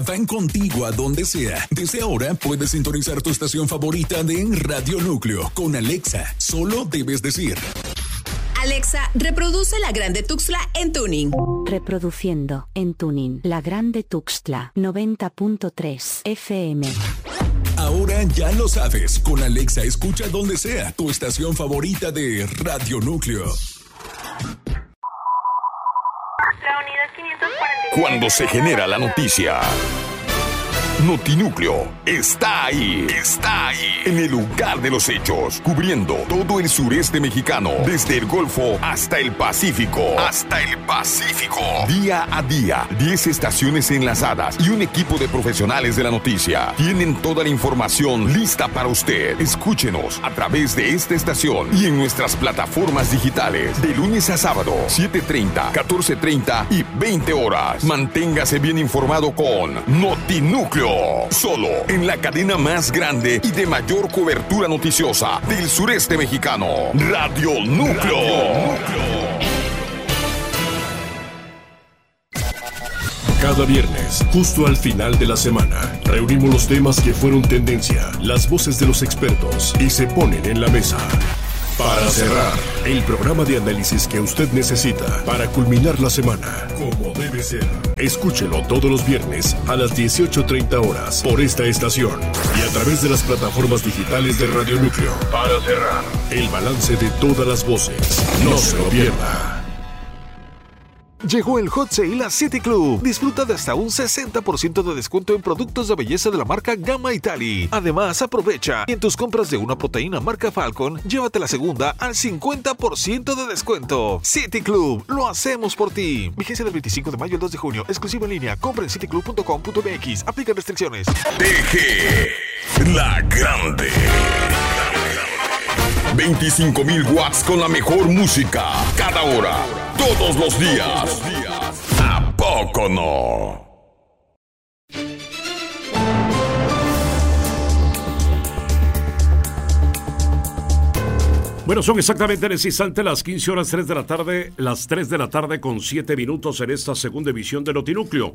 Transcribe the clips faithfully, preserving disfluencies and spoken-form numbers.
Van contigo a donde sea. Desde ahora puedes sintonizar tu estación favorita de Radio Núcleo con Alexa. Solo debes decir: Alexa, reproduce La Grande Tuxtla en tuning. Reproduciendo en tuning La Grande Tuxtla noventa punto tres F M. Ahora ya lo sabes. Con Alexa escucha donde sea tu estación favorita de Radio Núcleo. Cuando se genera la noticia, Notinúcleo está ahí, está ahí, en el lugar de los hechos, cubriendo todo el sureste mexicano, desde el Golfo hasta el Pacífico, hasta el Pacífico. Día a día, diez estaciones enlazadas y un equipo de profesionales de la noticia tienen toda la información lista para usted. Escúchenos a través de esta estación y en nuestras plataformas digitales, de lunes a sábado, siete treinta, catorce treinta y veinte horas. Manténgase bien informado con Notinúcleo. Solo en la cadena más grande y de mayor cobertura noticiosa del sureste mexicano, Radio Núcleo. Radio Núcleo. Cada viernes, justo al final de la semana, reunimos los temas que fueron tendencia, las voces de los expertos y se ponen en la mesa. Para cerrar, el programa de análisis que usted necesita para culminar la semana, como debe ser. Escúchelo todos los viernes a las dieciocho treinta horas por esta estación y a través de las plataformas digitales de Radio Núcleo. Para cerrar, el balance de todas las voces. No se lo pierda. Llegó el Hot Sale a City Club. Disfruta de hasta un sesenta por ciento de descuento en productos de belleza de la marca Gamma Italy. Además, aprovecha y en tus compras de una proteína marca Falcon, llévate la segunda al cincuenta por ciento de descuento. City Club, lo hacemos por ti. Vigencia del veinticinco de mayo al dos de junio. Exclusivo en línea. Compra en city club punto com punto m x. Aplican restricciones. T G La Grande. veinticinco mil watts con la mejor música. Cada hora. Todos los días. ¿A poco no? Bueno, son exactamente en ese instante las quince horas tres de la tarde, las tres de la tarde con siete minutos en esta segunda emisión de Notinúcleo.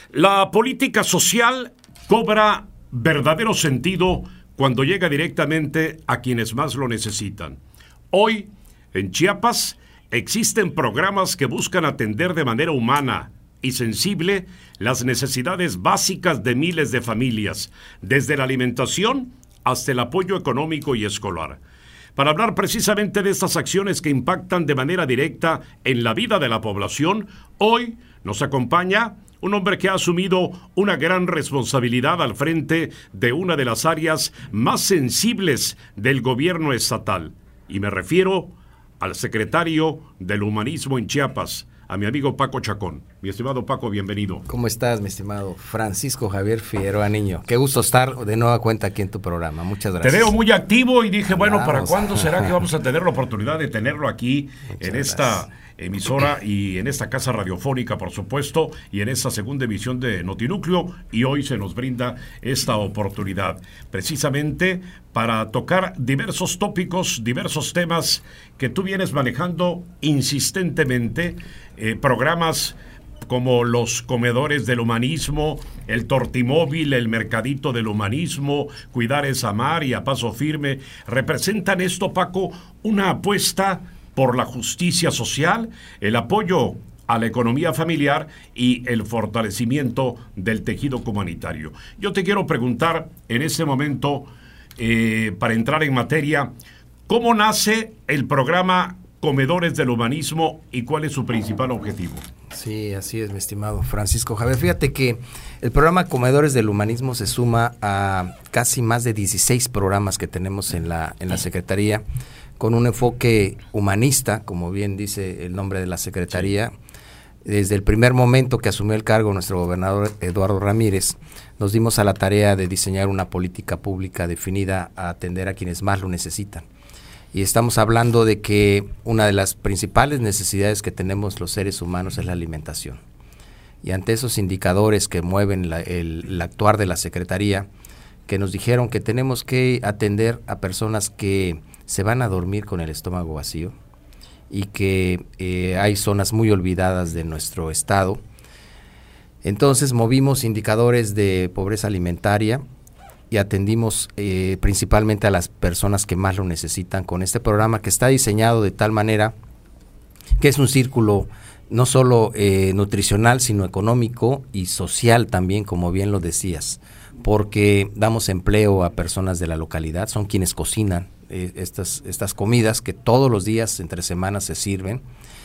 La política social cobra verdadero sentido cuando llega directamente a quienes más lo necesitan. Hoy, en Chiapas, existen programas que buscan atender de manera humana y sensible las necesidades básicas de miles de familias, desde la alimentación hasta el apoyo económico y escolar. Para hablar precisamente de estas acciones que impactan de manera directa en la vida de la población, hoy nos acompaña un hombre que ha asumido una gran responsabilidad al frente de una de las áreas más sensibles del gobierno estatal. Y me refiero al secretario del Humanismo en Chiapas, a mi amigo Paco Chacón. Mi estimado Paco, bienvenido. ¿Cómo estás, mi estimado Francisco Javier Figueroa Niño? Qué gusto estar de nueva cuenta aquí en tu programa. Muchas gracias. Te veo muy activo y dije, Andamos. bueno, ¿para cuándo será que vamos a tener la oportunidad de tenerlo aquí Muchas en esta gracias. emisora y en esta casa radiofónica, por supuesto, y en esta segunda emisión de Notinúcleo? Y hoy se nos brinda esta oportunidad, precisamente para tocar diversos tópicos, diversos temas que tú vienes manejando insistentemente, eh, programas como los comedores del humanismo, el tortimóvil, el mercadito del humanismo, Cuidar es amar y A Paso Firme. ¿Representan esto, Paco, una apuesta por la justicia social, el apoyo a la economía familiar y el fortalecimiento del tejido comunitario? Yo te quiero preguntar en este momento, eh, para entrar en materia, ¿cómo nace el programa Comedores del Humanismo y cuál es su principal objetivo? Sí, así es, mi estimado Francisco Javier. Fíjate que el programa Comedores del Humanismo se suma a casi más de dieciséis programas que tenemos en la, en la Secretaría, con un enfoque humanista, como bien dice el nombre de la Secretaría. Desde el primer momento que asumió el cargo nuestro gobernador Eduardo Ramírez, nos dimos a la tarea de diseñar una política pública definida a atender a quienes más lo necesitan. Y estamos hablando de que una de las principales necesidades que tenemos los seres humanos es la alimentación. Y ante esos indicadores que mueven la, el, el actuar de la Secretaría, que nos dijeron que tenemos que atender a personas que se van a dormir con el estómago vacío y que eh, hay zonas muy olvidadas de nuestro estado, Entonces movimos indicadores de pobreza alimentaria y atendimos eh, principalmente a las personas que más lo necesitan con este programa, que está diseñado de tal manera que es un círculo no solo eh, nutricional, sino económico y social también, como bien lo decías, porque damos empleo a personas de la localidad, son quienes cocinan eh, estas, estas comidas que todos los días entre semanas se sirven,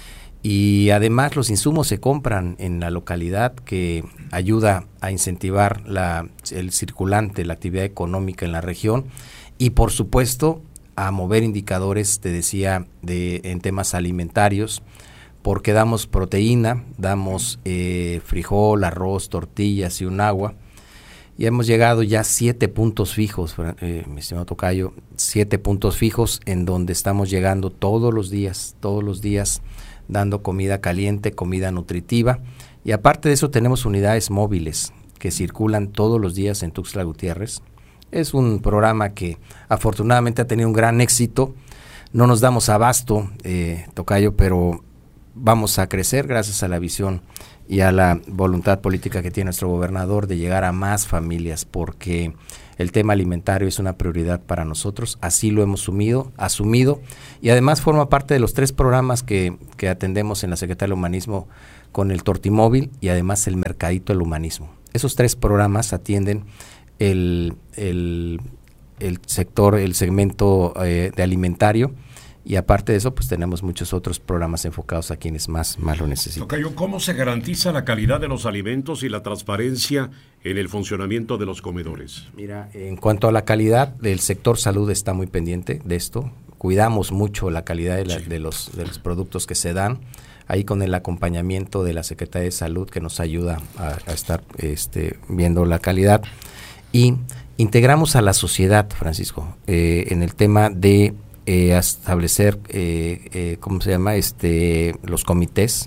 y además los insumos se compran en la localidad, que ayuda a incentivar la, el circulante, la actividad económica en la región, y por supuesto a mover indicadores, te decía, de en temas alimentarios, porque damos proteína, damos eh, frijol, arroz, tortillas y un agua, y hemos llegado ya a siete puntos fijos, eh, mi estimado tocayo, siete puntos fijos en donde estamos llegando todos los días, todos los días, dando comida caliente, comida nutritiva, y aparte de eso tenemos unidades móviles que circulan todos los días en Tuxtla Gutiérrez. Es un programa que afortunadamente ha tenido un gran éxito, no nos damos abasto, eh, tocayo, pero vamos a crecer gracias a la visión y a la voluntad política que tiene nuestro gobernador de llegar a más familias, porque el tema alimentario es una prioridad para nosotros, así lo hemos asumido, asumido y además forma parte de los tres programas que, que atendemos en la Secretaría del Humanismo, con el Tortimóvil y además el Mercadito del Humanismo. Esos tres programas atienden el, el, el sector, el segmento eh, de alimentario, y aparte de eso, pues tenemos muchos otros programas enfocados a quienes más, más lo necesitan. Tocayo, ¿cómo se garantiza la calidad de los alimentos y la transparencia en el funcionamiento de los comedores? Mira, en cuanto a la calidad, el sector salud está muy pendiente de esto. Cuidamos mucho la calidad de, la, sí. de, los, de los productos que se dan, ahí con el acompañamiento de la Secretaría de Salud, que nos ayuda a, a estar este, viendo la calidad. Y integramos a la sociedad, Francisco, eh, en el tema de Eh, a establecer, eh, eh, ¿cómo se llama? Este, los comités,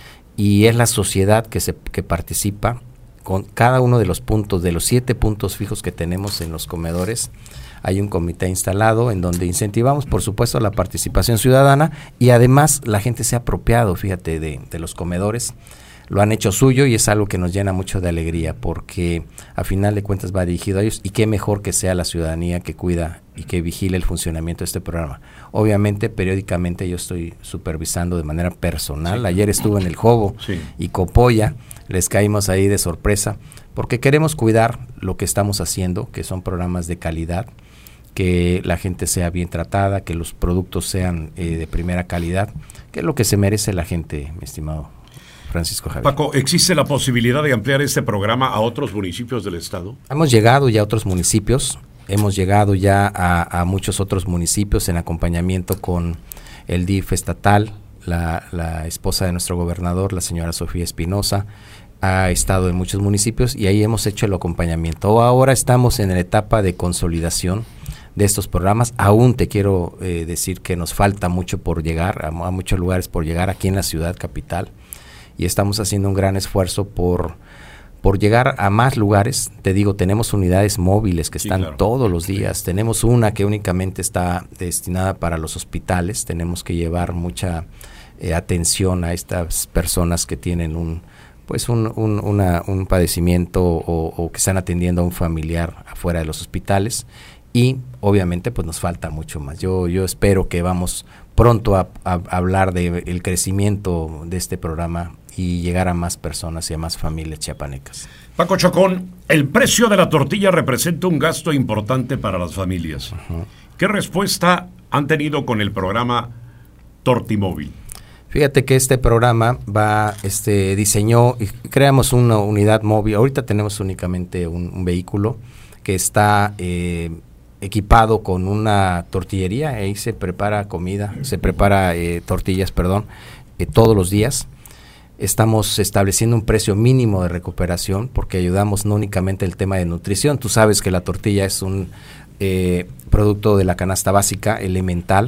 y es la sociedad que se que participa con cada uno de los puntos, de los siete puntos fijos que tenemos en los comedores. Hay un comité instalado en donde incentivamos, por supuesto, la participación ciudadana, y además la gente se ha apropiado, fíjate, de, de los comedores. Lo han hecho suyo y es algo que nos llena mucho de alegría, porque a final de cuentas va dirigido a ellos, y qué mejor que sea la ciudadanía que cuida y que vigile el funcionamiento de este programa. Obviamente, periódicamente yo estoy supervisando de manera personal. Sí. Ayer estuve en el Jobo sí. y Copolla, les caímos ahí de sorpresa, porque queremos cuidar lo que estamos haciendo, que son programas de calidad, que la gente sea bien tratada, que los productos sean eh, de primera calidad, que es lo que se merece la gente, mi estimado Francisco Javier. Paco, ¿existe la posibilidad de ampliar este programa a otros municipios del estado? Hemos llegado ya a otros municipios, hemos llegado ya a, a muchos otros municipios en acompañamiento con el D I F estatal, la, la esposa de nuestro gobernador, la señora Sofía Espinosa, ha estado en muchos municipios y ahí hemos hecho el acompañamiento. Ahora estamos en la etapa de consolidación de estos programas. Aún te quiero eh, decir que nos falta mucho por llegar, a, a muchos lugares por llegar aquí en la ciudad capital, y estamos haciendo un gran esfuerzo por, por llegar a más lugares. Te digo, tenemos unidades móviles que están sí, claro. todos los días. Sí. Tenemos una que únicamente está destinada para los hospitales. Tenemos que llevar mucha eh, atención a estas personas que tienen un pues un, un, una, un padecimiento o, o que están atendiendo a un familiar afuera de los hospitales, y obviamente pues nos falta mucho más. Yo, yo espero que vamos pronto a, a, a hablar del crecimiento de este programa y llegar a más personas y a más familias chiapanecas. Paco Chacón, el precio de la tortilla representa un gasto importante para las familias. Uh-huh. ¿Qué respuesta han tenido con el programa Tortimóvil? Fíjate que este programa va, este, diseñó y creamos una unidad móvil. Ahorita tenemos únicamente un, un vehículo que está eh, equipado con una tortillería. Ahí se prepara comida, se prepara eh, tortillas, perdón, eh, todos los días. Estamos estableciendo un precio mínimo de recuperación porque ayudamos no únicamente el tema de nutrición. Tú sabes que la tortilla es un eh, producto de la canasta básica elemental,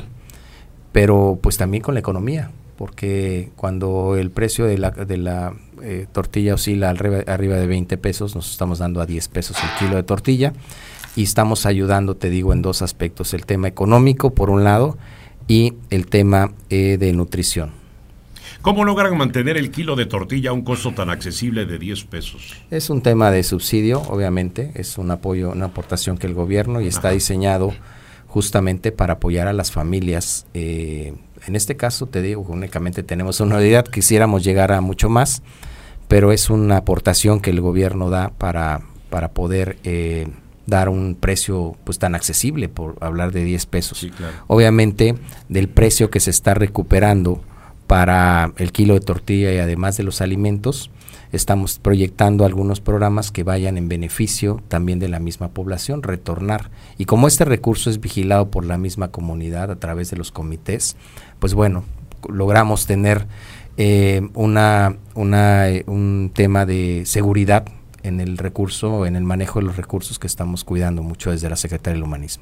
pero pues también con la economía, porque cuando el precio de la, de la eh, tortilla oscila arriba, arriba de veinte pesos, nos estamos dando a diez pesos el kilo de tortilla, y estamos ayudando, te digo, en dos aspectos: el tema económico por un lado y el tema eh, de nutrición. ¿Cómo logran mantener el kilo de tortilla a un costo tan accesible de diez pesos? Es un tema de subsidio, obviamente, es un apoyo, una aportación que el gobierno y está Ajá. diseñado justamente para apoyar a las familias. Eh, en este caso, te digo, únicamente tenemos una unidad, quisiéramos llegar a mucho más, pero es una aportación que el gobierno da para, para poder eh, dar un precio pues tan accesible, por hablar de diez pesos. Sí, claro. Obviamente, del precio que se está recuperando para el kilo de tortilla y además de los alimentos, estamos proyectando algunos programas que vayan en beneficio también de la misma población, retornar. Y como este recurso es vigilado por la misma comunidad a través de los comités, pues bueno, logramos tener eh, una, una, eh, un tema de seguridad en el recurso, en el manejo de los recursos que estamos cuidando mucho desde la Secretaría del Humanismo.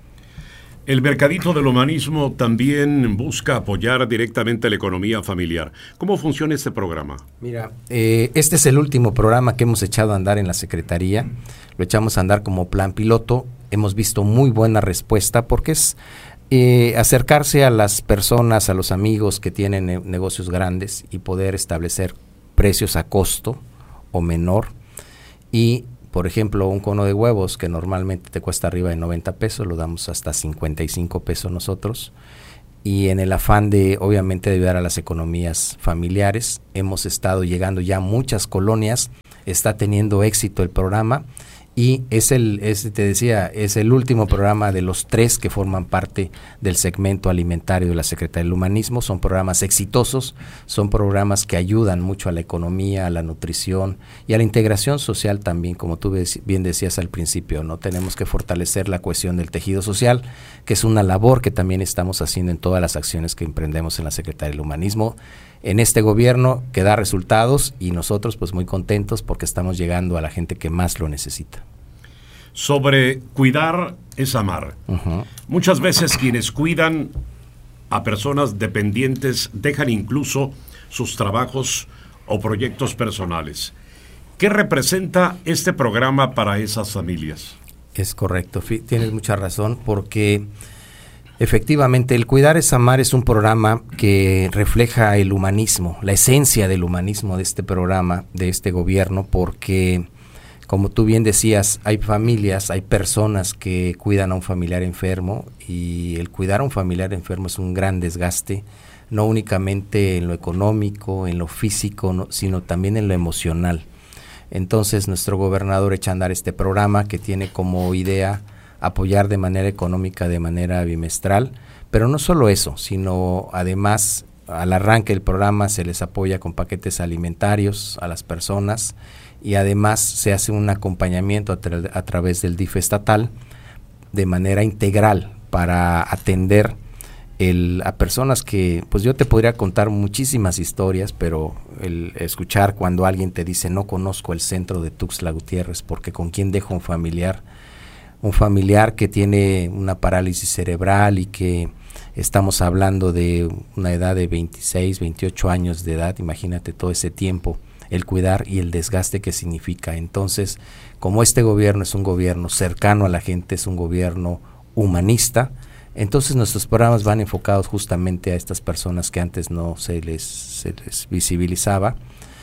El Mercadito del Humanismo también busca apoyar directamente la economía familiar. ¿Cómo funciona este programa? Mira, eh, este es el último programa que hemos echado a andar en la Secretaría. Lo echamos a andar como plan piloto. Hemos visto muy buena respuesta porque es eh, acercarse a las personas, a los amigos que tienen ne- negocios grandes y poder establecer precios a costo o menor. Y por ejemplo, un cono de huevos que normalmente te cuesta arriba de noventa pesos, lo damos hasta cincuenta y cinco pesos nosotros. Y en el afán de, obviamente, de ayudar a las economías familiares, hemos estado llegando ya a muchas colonias, está teniendo éxito el programa y es el, es, te decía, es el último programa de los tres que forman parte del segmento alimentario de la Secretaría del Humanismo. Son programas exitosos, son programas que ayudan mucho a la economía, a la nutrición y a la integración social también, como tú bien decías al principio, ¿no? Tenemos que fortalecer la cohesión del tejido social, que es una labor que también estamos haciendo en todas las acciones que emprendemos en la Secretaría del Humanismo. En este gobierno que da resultados y nosotros pues muy contentos porque estamos llegando a la gente que más lo necesita. Sobre cuidar es amar. Uh-huh. Muchas veces quienes cuidan a personas dependientes dejan incluso sus trabajos o proyectos personales. ¿Qué representa este programa para esas familias? Es correcto, tienes mucha razón porque efectivamente, el Cuidar es Amar es un programa que refleja el humanismo, la esencia del humanismo de este programa, de este gobierno, porque, como tú bien decías, hay familias, hay personas que cuidan a un familiar enfermo y el cuidar a un familiar enfermo es un gran desgaste, no únicamente en lo económico, en lo físico, no, sino también en lo emocional. Entonces, nuestro gobernador echa a andar este programa que tiene como idea apoyar de manera económica, de manera bimestral, pero no solo eso, sino además al arranque del programa se les apoya con paquetes alimentarios a las personas y además se hace un acompañamiento a, tra- a través del D I F estatal de manera integral para atender el, a personas que, pues yo te podría contar muchísimas historias, pero el escuchar cuando alguien te dice no conozco el centro de Tuxtla Gutiérrez porque con quién dejo un familiar, un familiar que tiene una parálisis cerebral y que estamos hablando de una edad de veintiséis, veintiocho años de edad, imagínate todo ese tiempo, el cuidar y el desgaste que significa. Entonces, como este gobierno es un gobierno cercano a la gente, es un gobierno humanista, entonces nuestros programas van enfocados justamente a estas personas que antes no se les, se les visibilizaba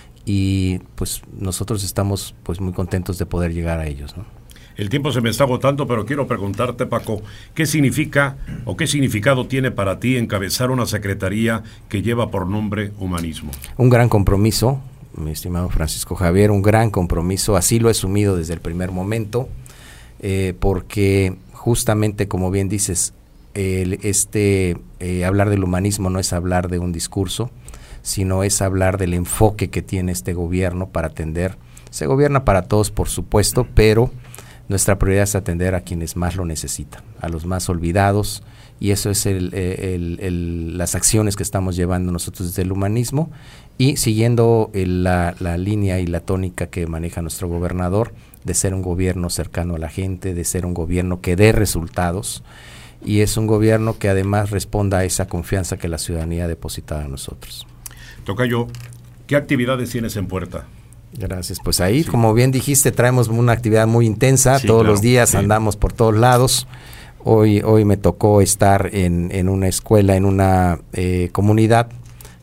y pues nosotros estamos pues muy contentos de poder llegar a ellos, ¿no? El tiempo se me está agotando, pero quiero preguntarte, Paco, ¿qué significa o qué significado tiene para ti encabezar una secretaría que lleva por nombre Humanismo? Un gran compromiso, mi estimado Francisco Javier, un gran compromiso, así lo he asumido desde el primer momento, eh, porque justamente, como bien dices, el, este eh, hablar del humanismo no es hablar de un discurso, sino es hablar del enfoque que tiene este gobierno para atender. Se gobierna para todos, por supuesto, pero nuestra prioridad es atender a quienes más lo necesitan, a los más olvidados, y eso es el, el, el, las acciones que estamos llevando nosotros desde el humanismo, y siguiendo el, la, la línea y la tónica que maneja nuestro gobernador, de ser un gobierno cercano a la gente, de ser un gobierno que dé resultados, y es un gobierno que además responda a esa confianza que la ciudadanía ha depositado en nosotros. Tocayo, ¿qué actividades tienes en puerta? Gracias, pues ahí, sí, como bien dijiste, traemos una actividad muy intensa, sí, todos claro, los días sí. Andamos por todos lados. Hoy hoy me tocó estar en, en una escuela, en una eh, comunidad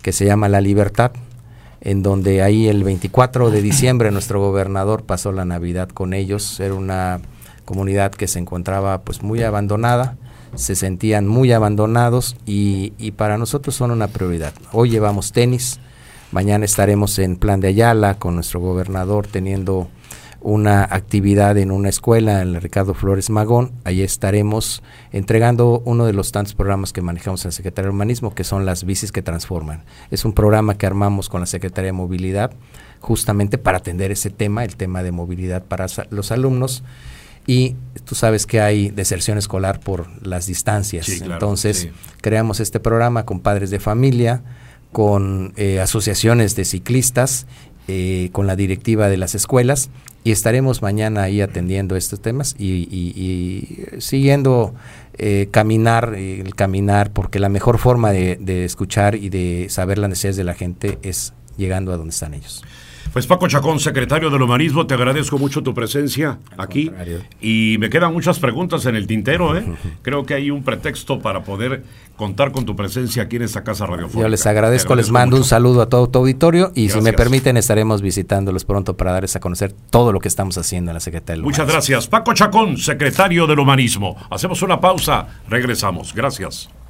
que se llama La Libertad, en donde ahí el veinticuatro de diciembre nuestro gobernador pasó la Navidad con ellos. Era una comunidad que se encontraba pues muy abandonada, se sentían muy abandonados y, y para nosotros son una prioridad. Hoy llevamos tenis, mañana estaremos en Plan de Ayala con nuestro gobernador teniendo una actividad en una escuela en el Ricardo Flores Magón. Ahí estaremos entregando uno de los tantos programas que manejamos en la Secretaría de Urbanismo, que son las bicis que transforman. Es un programa que armamos con la Secretaría de Movilidad justamente para atender ese tema, el tema de movilidad para los alumnos. Y tú sabes que hay deserción escolar por las distancias. Sí, claro, entonces sí. creamos este programa con padres de familia, con eh, asociaciones de ciclistas, eh, con la directiva de las escuelas, y estaremos mañana ahí atendiendo estos temas y, y, y siguiendo eh, caminar, eh, el caminar, porque la mejor forma de, de escuchar y de saber las necesidades de la gente es llegando a donde están ellos. Pues Paco Chacón, secretario del Humanismo, te agradezco mucho tu presencia aquí y me quedan muchas preguntas en el tintero, ¿eh? Creo que hay un pretexto para poder contar con tu presencia aquí en esta casa radiofónica. Yo les agradezco, agradezco les mando mucho. Un saludo a todo tu auditorio y gracias. Si me permiten estaremos visitándolos pronto para darles a conocer todo lo que estamos haciendo en la Secretaría del Humanismo. Muchas gracias. Paco Chacón, secretario del Humanismo. Hacemos una pausa, regresamos. Gracias.